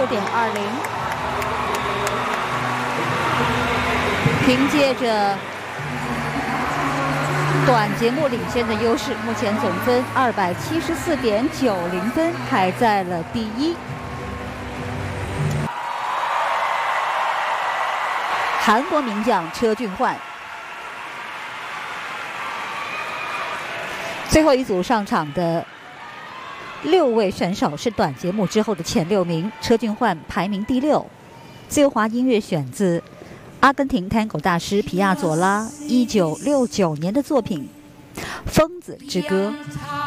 凭借着短节目领先的优势，目前总分274.90分，排在了第一。韩国名将车俊焕。 最后一组上场的6位选手是短节目之后的前6名，车俊焕排名第6。自由滑音乐选自阿根廷 Tango 大师皮亚佐拉1969年的作品《疯子之歌》。